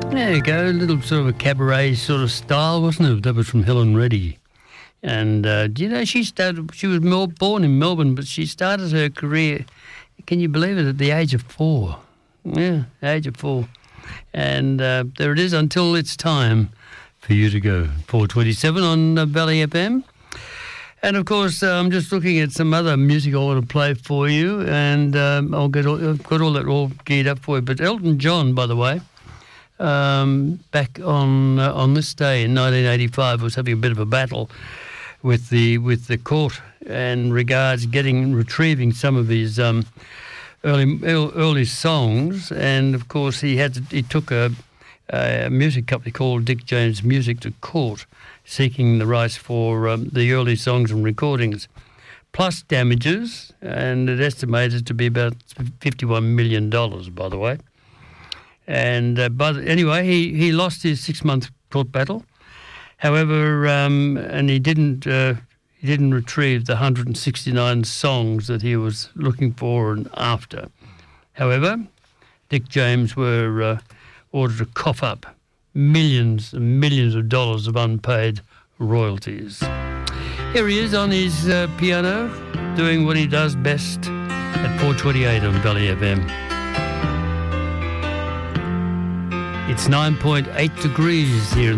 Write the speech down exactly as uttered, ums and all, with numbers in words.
There you go, a little sort of a cabaret sort of style, wasn't it? That was from Helen Reddy. And uh, do you know, she started, she was Mel, born in Melbourne, but she started her career, can you believe it, at the age of four. Yeah, age of four. And uh, there it is, until it's time for you to go. four twenty-seven on uh, Valley F M. And, of course, uh, I'm just looking at some other music I want to play for you, and um, I'll get all, I've got all that all geared up for you. But Elton John, by the way, um, back on uh, on this day in nineteen eighty-five, was having a bit of a battle with the with the court and regards getting retrieving some of his um, early early songs. And, of course, he had to, he took a, a music company called Dick James Music to court, seeking the rights for um, the early songs and recordings, plus damages, and it estimated to be about fifty-one million dollars, by the way. And uh, but anyway, he, he lost his six-month court battle. However, um, and he didn't uh, he didn't retrieve the one hundred sixty-nine songs that he was looking for and after. However, Dick James were uh, ordered to cough up millions and millions of dollars of unpaid royalties. Here he is on his uh, piano, doing what he does best at four twenty-eight on Valley F M. It's nine point eight degrees here